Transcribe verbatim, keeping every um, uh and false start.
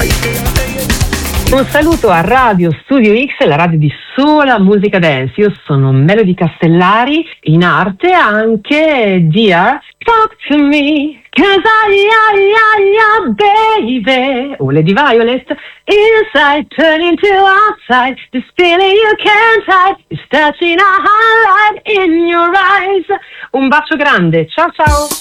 Un saluto a Radio Studio X, la radio di sola musica dance. Io sono Melody Castellari, in arte anche Dear Talk to Me, cause I, I, I, I, baby. Oh, Lady Violet, inside turn into outside, this feeling you can't hide, is touching a highlight in your eyes. Un bacio grande, ciao ciao.